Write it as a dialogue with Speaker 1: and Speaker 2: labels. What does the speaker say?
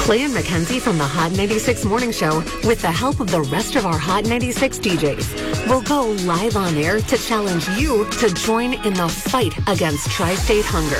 Speaker 1: Clay and Mackenzie from the Hot 96 Morning Show, with the help of the rest of our Hot 96 DJs, will go live on air to challenge you to join in the fight against tri-state hunger.